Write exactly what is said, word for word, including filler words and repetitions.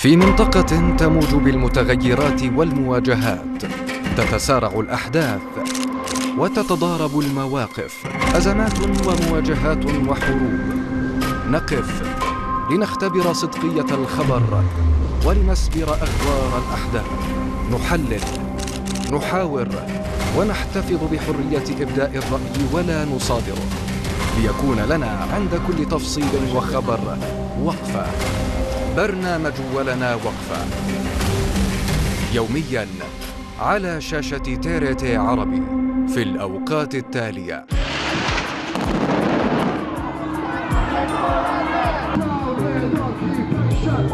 في منطقة تموج بالمتغيرات والمواجهات، تتسارع الأحداث وتتضارب المواقف، أزمات ومواجهات وحروب. نقف لنختبر صدقية الخبر ولنسبر أخبار الأحداث، نحلل، نحاور، ونحتفظ بحرية إبداء الرأي ولا نصادره، ليكون لنا عند كل تفصيل وخبر وقفة. برنامج ولنا وقفة، يومياً على شاشة تي آر تي عربي في الأوقات التالية.